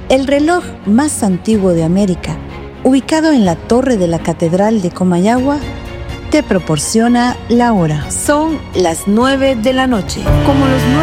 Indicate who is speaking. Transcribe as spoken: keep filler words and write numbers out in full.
Speaker 1: El reloj más antiguo de América, ubicado en la torre de la Catedral de Comayagua, te proporciona la hora. Son las nueve de la noche. Como los